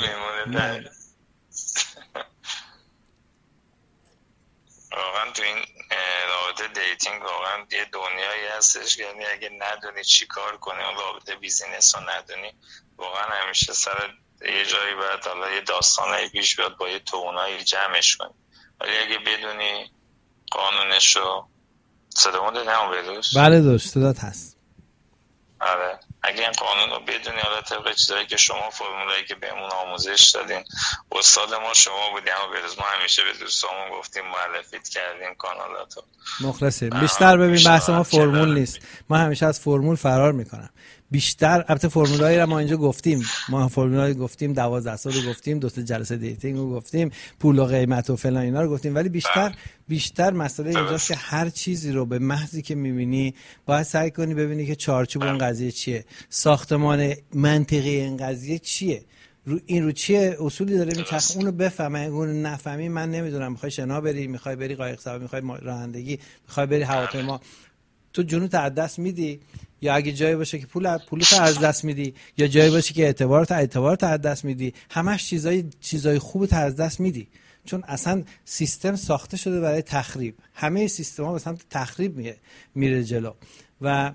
واقعا تو این رابطه دیتینگ واقعا یه دنیایی هستش، یعنی اگه ندونی چی کار کنی اون رابطه بیزینس رو ندونی، واقعا همیشه سر یه جایی باید حالا یه داستانایی پیش بیاد با یه تونایی جمعش کنی، ولی اگه بدونی قانونشو. صدامون داری همون بدوش؟ بله دوست صدات هست. آره اگه این قانون رو بدونی، حالا طبق چیزایی که شما فرمولایی که بهمون آموزش دادین، استاد ما شما بودی، اما بدوز ما همیشه به دوستامون گفتیم معرفیت کردیم کانالاتو. مخلصیم. بیشتر ببین بحث ما فرمول نیست، ما همیشه از فرمول فرار میکنم. بیشتر البته فرمولایی رو ما اینجا گفتیم، ما فرمولایی گفتیم 12 سال رو گفتیم، 2 تا جلسه دیتینگ رو گفتیم، پول و قیمت و فلان اینا رو گفتیم، ولی بیشتر مسئله اینجاست که هر چیزی رو به محضی که می‌بینی باید سعی کنی ببینی که چارچوب اون قضیه چیه، ساختمان منطقی این قضیه چیه، رو چیه اصولی داره میچرخه، اونو بفهمی. اگه نفهمی من نمیدونم، میخوای شنا بری، میخوای بری قایق سواری، میخوای رانندگی، میخوای بری هواپیما، تو جونت از دست میدی، یا اگه جایی باشه که پولت از دست میدی، یا جایی باشه که اعتبارت از دست میدی، همش چیزای خوبت از دست میدی، چون اصلا سیستم ساخته شده برای تخریب. همه سیستم‌ها به سمت تخریب میره جلو و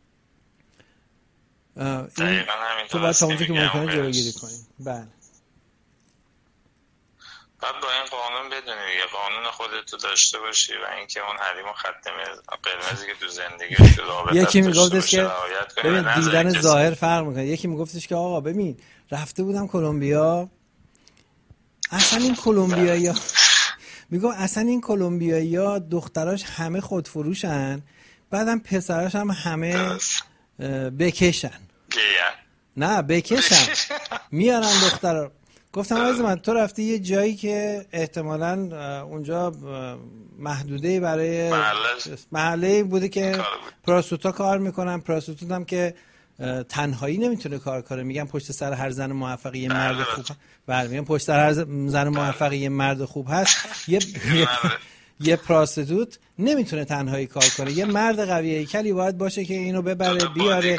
این تو باید تا اونجا که ممکنه جلوگیری کنی. بله بعد با این قانون بدونی دیگه، قانون خودتو داشته باشی و اینکه اون حریم و خط قرمزی که تو زندگی تو رابطه یکی میگفتش که ببین دیدن ظاهر فرق میکنه. یکی میگفتش که آقا ببین رفته بودم کلمبیا، اصلا این کلمبیایی‌ها میگم اصلا این کلمبیایی‌ها دختراش همه خودفروشن، بعدم پسراش هم همه بکشن. نه بکشن میارن دخترا. گفتم عزیز من تو رفتی یه جایی که احتمالاً اونجا محدوده برای محله بوده که پراستوتا کار میکنن، پراستوت هم که تنهایی نمیتونه کار کنه، میگن پشت سر هر زن موفقی یه مرد خوب هست. بله میگن پشت سر هر زن موفقی یه مرد خوب هست. یه پراستوت نمیتونه تنهایی کار کنه، یه مرد قوی هیکلی باید باشه که اینو ببره بیاره،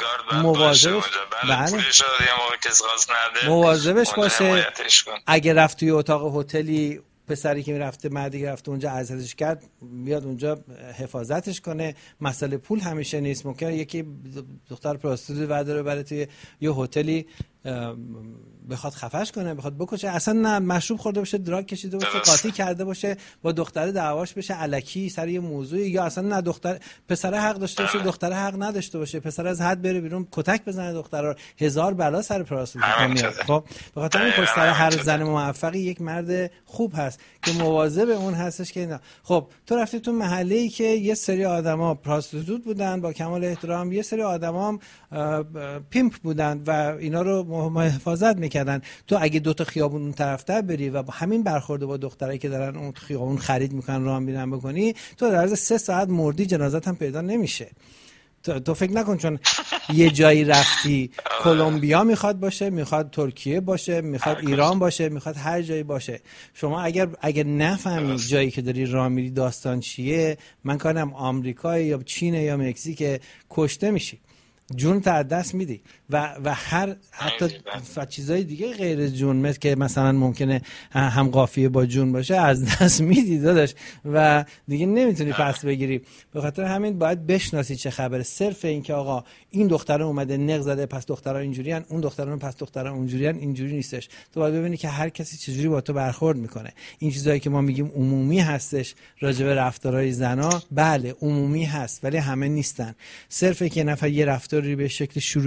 مواظبش باشه. اگه رفت توی اتاق هتلی، پسری که میرفته مردی که رفته اونجا اذیتش کرد، بیاد اونجا حفاظتش کنه. مسئله پول همیشه نیست، ممکنه یکی دختر پراستوت برداره بره توی یه هتلی بخواد خفش کنه، بخواد بکشه، اصلا نه مشروب خورده باشه، دراگ کشیده باشه، قاطی کرده باشه، با دختره دعواش بشه الکی سر یه موضوعی، یا اصلا نه دختر پسر حق داشته باشه دختره حق نداشته باشه، پسر از حد بره بیرون کتک بزنه دخترا، هزار بلا سر پراستوت میاد. خب به خاطر این پشت سر هر زن موفقی یک مرد خوب هست که مواظب اون هستش که نه. خب تو رفتی تو محله‌ای که یه سری آدما پراستوت بودن با کمال احترام، یه سری آدما هم پیمپ بودن و اینا رو حفاظت میکردن. تو اگه دو تا خیابون اون طرفتر بری و با همین برخورد با دخترایی که دارن اون خیابون خرید میکنن راه میرن بکنی، تو در عرض 3 ساعت مردی، جنازت هم پیدا نمیشه. تو فکر نکن چون یه جایی رفتی، کلمبیا میخواد باشه، میخواد ترکیه باشه، میخواد ایران باشه، میخواد هر جایی باشه، شما اگر نفهمی جایی که داری راه میری داستان چیه، من کارم آمریکا یا چین یا مکزیک، کشته میشی، جون تا دست میدی و هر حتی چیزای دیگه غیر جون، مثل که مثلا ممکنه هم قافیه با جون باشه، از دست میدی داداش و دیگه نمیتونی پس بگیری. به خاطر همین باید بشناسی چه خبره. صرف این که آقا این دختره اومده نق زده پس دخترها اینجوریان، اون دختران پس دخترها اونجوریان، اینجوری نیستش. تو باید ببینی که هر کسی چجوری با تو برخورد میکنه. این چیزایی که ما میگیم عمومی هستش راجع به رفتارهای زنا، بله عمومی هست ولی همه نیستن. صرف که نفر یه رفتاری به شکل شروع کرد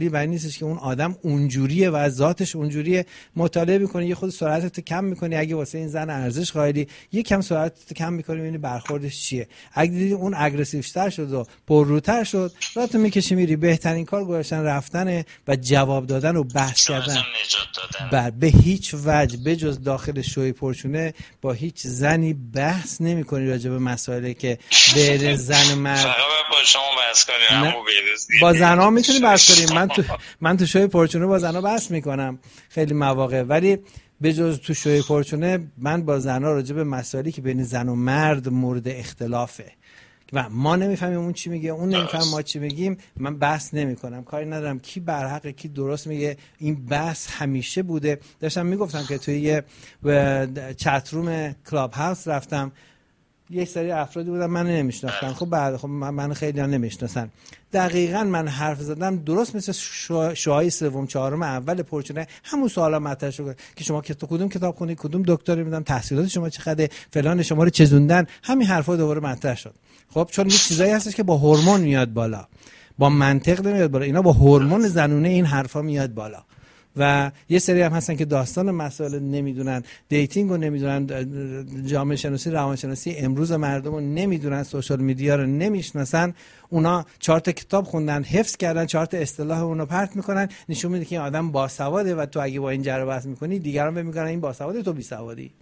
مثالی برای نیستش که اون آدم اونجوریه و از ذاتش اونجوریه. مطالعه می‌کنی، یه خود سرعتت کم می‌کنی، اگه واسه این زن ارزش قائلی یک کم سرعتت کم می‌کنی، ببینی برخوردش چیه. اگه دیدی اون اگریسیوتر شد و پرروتر شد، راتو می‌کشی میری. بهترین کار گذاشتن رفتن و جواب دادن و بحث کردن. به هیچ وجه بجز داخل شوی پرچونه با هیچ زنی بحث نمی‌کنی راجع به مسائلی که بین زن مرد. فقط با شما بحث کنیم. با زن‌ها میتونی بحث کنیم. من تو شوی پرچونه با زن‌ها بحث میکنم خیلی مواقع، ولی بجز تو شوی پرچونه من با زن‌ها راجع به مسائلی که بین زن و مرد مورد اختلافه و ما نمیفهمیم اون چی میگه، اون نمیفهم ما چی میگیم، من بحث نمیکنم. کاری ندارم کی برحق کی درست میگه. این بحث همیشه بوده. داشتم میگفتم که توی یه چت روم کلاب هاوس رفتم، یک سری افرادی بودن من نمیشناختم. خب بعد من خیلی ها نمیشناسن. دقیقاً من حرف زدم درست مثل شوهای سوم چهارم اول پرچونه همون سوالا مطرح شد که شما کدوم کتاب خوندید، کدوم دکتری میدن، تحصیلات شما چقدره، فلان شما رو چزوندن. همین حرفا دوباره مطرح شد. خب چون یه چیزایی هستش که با هورمون میاد بالا، با منطق نمیاد بالا، اینا با هورمون زنونه این حرفا میاد بالا. و یه سری هم هستن که داستان مسائل نمیدونن، دیتینگ رو نمیدونن، جامعه شناسی روانشناسی امروز مردم رو نمیدونن، سوشال میدیا رو نمیشناسن. اونا 4 تا کتاب خوندن، حفظ کردن، 4 تا اصطلاح اونو پرت میکنن، نشون میده که این آدم باسواده و تو اگه با این جر بحث میکنی دیگران فکر میکنن این باسواده تو بیسوادی.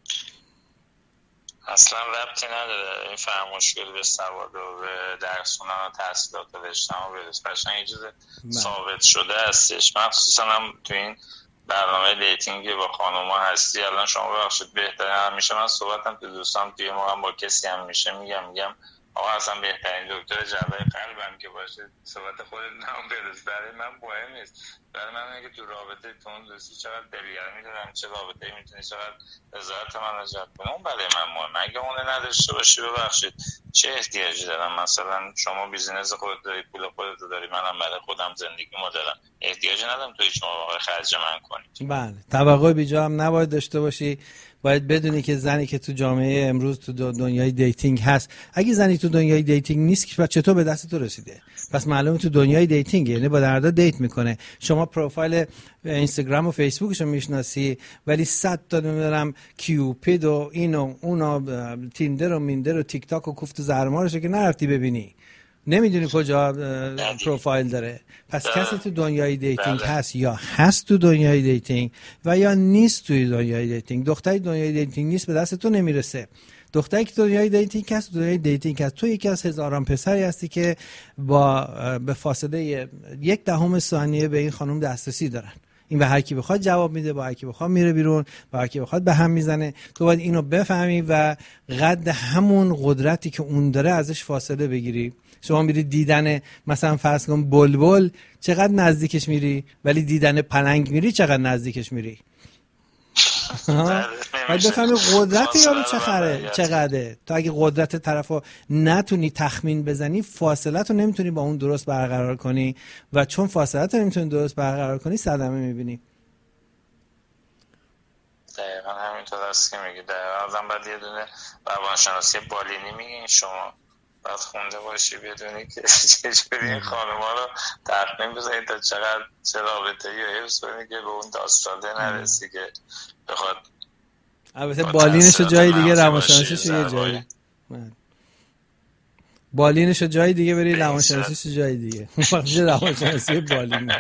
اصلا ربطی نداره این فهم مشکل به سواد و به درس خوندن و تحصیلات رشته و برس. قشنگ یه چیز ثابت شده هستش. مخصوصا هم تو این برنامه دیتینگ با خانوما هستی. الان شما ببخشید بهتره، همیشه من صحبتم تو دوستام توی موقع با کسی هم میشه میگم آقا اصلا بهترین دکتر جراح قلبم که باشه صحبت خودت نام برس. برای من مهم نیست. برای من اینه که تو رابطه تو اون دوستی چقدر دلگرمی دارم، چه رابطه‌ای میتونی چقدر رضایت من رو جلب کنه. اون برای من مهمه. اگه اون نداشته باشی ببخشید چه احتیاجی دارم؟ مثلا شما بیزینس خودت داری، پول خودت داری، منم برای خودم زندگیمو دارم، احتیاجی ندارم تو هیچ موقع خرج من کنی. بله، توقع بیجا هم نباید داشته باشی. باید بدونی که زنی که تو جامعه امروز تو دنیای دیتینگ هست، اگه زنی تو دنیای دیتینگ نیست که چطور به دست تو رسیده؟ پس معلومه تو دنیای دیتینگ، یعنی با دردا دیت میکنه. شما پروفایل اینستاگرام و فیسبوکشو میشناسی ولی 100 تا نمیدونم کیوپید و اینو اونا تیندر و میندر و تیک تاک و کوفت زرمارشو که نرفتی ببینی، نمیدونی کجا پروفایل داره. پس کسی تو دنیای دیتینگ هست یا هست تو دنیای دیتینگ و یا نیست توی دنیای دیتینگ. دختری دنیای دیتینگ نیست به دست تو نمیرسه. دختری که دنیای دیتینگ هست، دنیای دیتینگ هست. تو یکی از هزاران پسری هستی که به فاصله 0.1 ثانیه به این خانم دسترسی دارن. این به هر کی بخواد جواب میده، با هر کی بخواد میره بیرون، با هر کی بخواد به هم میزنه. تو باید اینو بفهمی و قد همون قدرتی که اون داره ازش فاصله بگیری. شما میری دیدن مثلا فرض کن بلبل، چقدر نزدیکش میری، ولی دیدن پلنگ میری چقدر نزدیکش میری. باید بفهمی قدرت یارو چقدره. تو اگه قدرت طرفو نتونی تخمین بزنی، فاصلت رو نمیتونی با اون درست برقرار کنی و چون فاصلت رو نمیتونی درست برقرار کنی صدمه میبینی. دقیقا همینطور هست که میگی. دقیقا باید یه دونه روانشناسی بالینی میگین شما باید خونده باشی بدونی که چجوری این خانوما رو تخمین بزنی تا چقدر چه رابطه‌ای رو حفظ کنی که به اون داستانه نرسی که بخواد. البته بالینش جای دیگه، روانشناسیش یه جایی، بالینش جای دیگه بری، روانشناسیش جای دیگه. وقتی روانشناسی بالین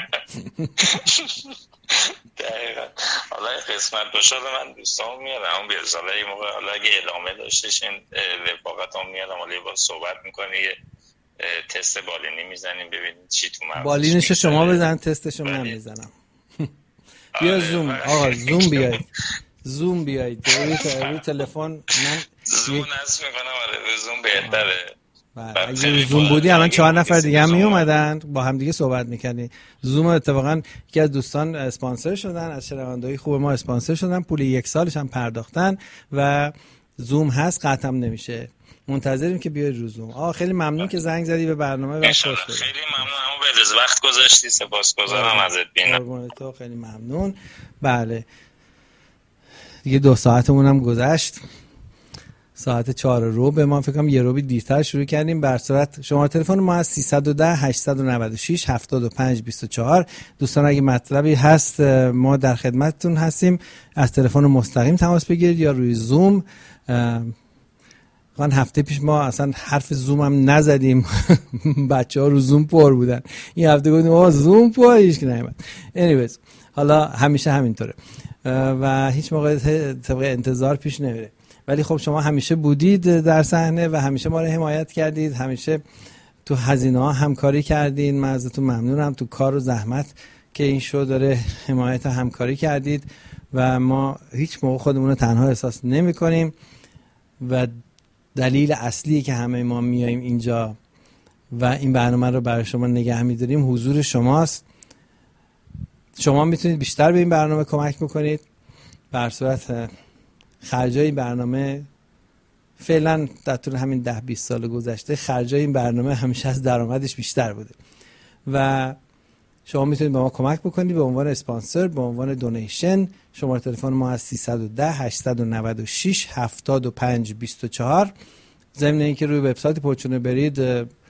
دقیقا. حالا قسمت باشه من دوستان میارم اون بیرزاله این موقع، حالا اگه ادامه داشتش این رفاقت هم میارم، حالا با صحبت میکنی یه تست بالینی میزنیم ببینید چی تو مغزش. بالینشو شما بزن، تستشو من میزنم. بیا زوم آقا، زوم بیایید روی تلفن. من زوم نصب میکنم. آره زوم بهتره. اگه زوم بودی الان 4 نفر دیگه هم می اومدن با هم دیگه صحبت میکنی. زوم اتفاقا یکی از دوستان اسپانسر شدن، از شنونده‌های خوب ما اسپانسر شدن، پول 1 سالش هم پرداختن و زوم هست، قطعا نمیشه. منتظریم که بیای رو زوم. خیلی ممنون که زنگ زدی به برنامه و خوش بود. خیلی ممنون، همون به وقت گذاشتی، سپاسگزارم ازت. بینم تو خیلی ممنون. بله دیگه 2 ساعتمون هم گذشت. ساعت 4 رو به ما فکر کنم یه رو دیرتر شروع کردیم. بر صورت شماره تلفن ما از 310 896 75 24. دوستان اگه مطلبی هست ما در خدمتتون هستیم، از تلفن مستقیم تماس بگیرید یا روی زوم. هفته پیش ما اصلا حرف زوم هم نزدیم بچه ها رو زوم پر بودن، این هفته گفتیم آقا زوم پر، هیچ کی نیومد. anyways حالا همیشه همینطوره و هیچ موقع طبق انتظار پیش نمیره، ولی خب شما همیشه بودید در صحنه و همیشه ما رو حمایت کردید، همیشه تو هزینه ها همکاری کردید. من ازتون ممنونم، تو کار و زحمت که این شو داره حمایت و همکاری کردید و ما هیچ موقع خودمون رو تنها احساس نمی کنیم و دلیل اصلی که همه ما میاییم اینجا و این برنامه رو برای شما نگه می‌داریم حضور شماست. شما میتونید بیشتر به این برنامه کمک بکنید. بر صورت خرجای این برنامه فعلا در طول همین 10-20 سال گذشته خرجای این برنامه همیشه از درآمدش بیشتر بوده و شما میتونید به ما کمک بکنید به عنوان اسپانسر، به عنوان دونیشن. شماره تلفن ما از 310 896 75 24. ضمن اینکه روی وبسایت پورچونه برید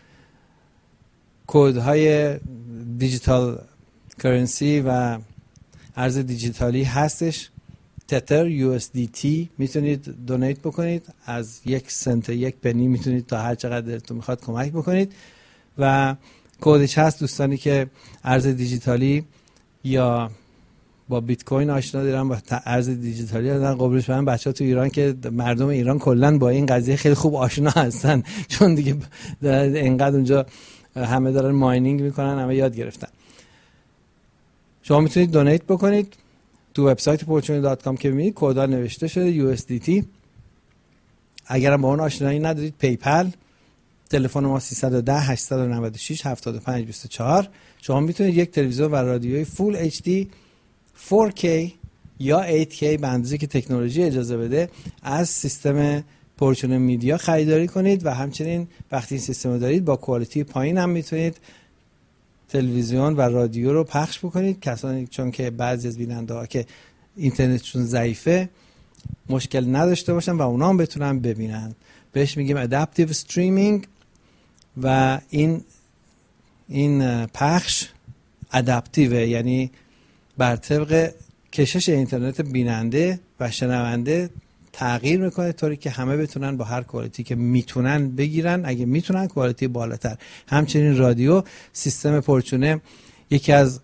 کدهای دیجیتال کرنسی و ارز دیجیتالی هستش، تتر USDT میتونید دونیت بکنید، از 1 سنت 1 پنی میتونید تا هر چقدر دلتون میخواد کمک بکنید و کدش هست. دوستانی که ارز دیجیتالی یا با بیت کوین آشنا دارن، با ارز دیجیتالی دارن، قبولش بدن. بچه‌ها تو ایران که مردم ایران کلا با این قضیه خیلی خوب آشنا هستن، چون دیگه اینقدر اونجا همه دارن ماینینگ میکنن، همه یاد گرفتن. شما میتونید دونیت بکنید تو وبسایت porchune.com که میبینید کدا نوشته شده USDT. اگرم با اون آشنایی ندارید، پیپل، تلفن ما 310 896 75 24. شما میتونید یک تلویزیون و رادیوی فول HD 4K یا 8K به اندازه که تکنولوژی اجازه بده از سیستم پورچونه میدیا خریداری کنید و همچنین وقتی این سیستم رو دارید با کوالیتی پایین هم میتونید تلویزیون و رادیو رو پخش بکنید. کسانی چون که بعضی از بیننده ها که اینترنتشون ضعیفه مشکل نداشته باشن و اونا هم بتونن ببینن، بهش میگیم ادپتیو استریمینگ و این پخش ادپتیو، یعنی بر طبق کشش اینترنت بیننده و شنونده تغییر میکنه طوری که همه بتونن با هر کوالیتی که میتونن بگیرن، اگه میتونن کوالیتی بالاتر. همچنین رادیو، سیستم پورچونه یکی از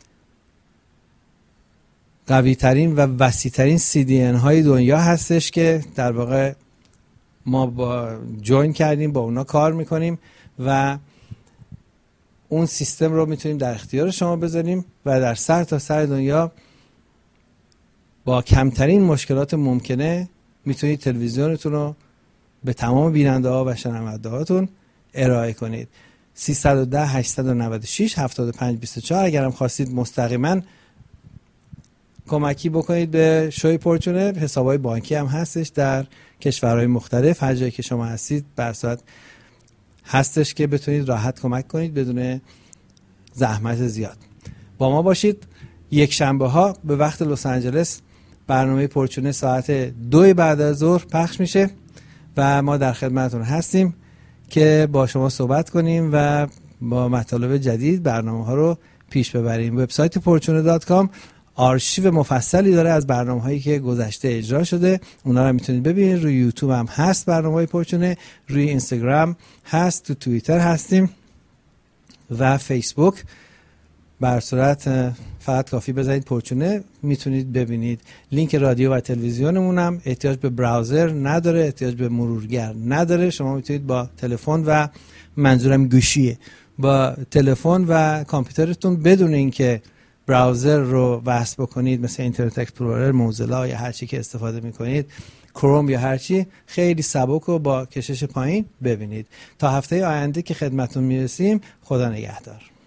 قوی ترین و وسیع ترین CDN های دنیا هستش که در واقع ما با جوین کردیم، با اونا کار میکنیم و اون سیستم رو میتونیم در اختیار شما بذاریم و در سر تا سر دنیا با کمترین مشکلات ممکنه میتونید تلویزیونتون رو به تمام بیننده ها و شنونده هاتون ارائه کنید. 310 896 75 24. اگرم خواستید مستقیما کمکی بکنید به شوی پورچونه، حسابای بانکی هم هستش در کشورهای مختلف، هر جایی که شما هستید بر صورت هستش که بتونید راحت کمک کنید بدون زحمت زیاد. با ما باشید. یک شنبه ها به وقت لس آنجلس برنامه پورچونه ساعت 2 بعد از ظهر پخش میشه و ما در خدمتتون هستیم که با شما صحبت کنیم و با مطالب جدید برنامه ها رو پیش ببریم. وبسایت porchune.com آرشیو مفصلی داره از برنامه‌هایی که گذشته اجرا شده، اونا رو میتونید ببینید. روی یوتیوب هم هست برنامه‌های پورچونه، روی اینستاگرام هست، تو توییتر هستیم و فیسبوک. بر صورت فقط کافی بزنید پورچونه میتونید ببینید. لینک رادیو و تلویزیونمون هم احتیاج به براوزر نداره، احتیاج به مرورگر نداره. شما میتونید با تلفن و منظورم گوشیه، با تلفن و کامپیوترتون بدون اینکه براوزر رو وصل بکنید، مثل اینترنت اکسپلورر، موزیلا یا هر چی که استفاده میکنید، کروم یا هر چی، خیلی سبک و با کشش پایین ببینید. تا هفته آینده که خدمتتون میرسیم، خدا نگهدار.